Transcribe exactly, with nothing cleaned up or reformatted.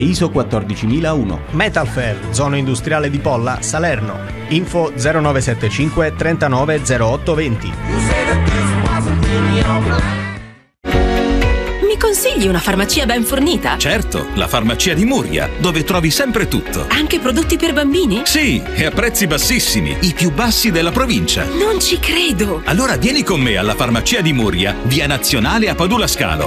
I S O quattordicimilauno. Metalfair, zona industriale di Polla, Salerno. Info zero nove sette cinque trentanove zero otto venti. Mi consigli una farmacia ben fornita? Certo, la farmacia di Muria, dove trovi sempre tutto. Anche prodotti per bambini? Sì, e a prezzi bassissimi, i più bassi della provincia. Non ci credo! Allora vieni con me alla farmacia di Muria, via Nazionale a Padula Scalo.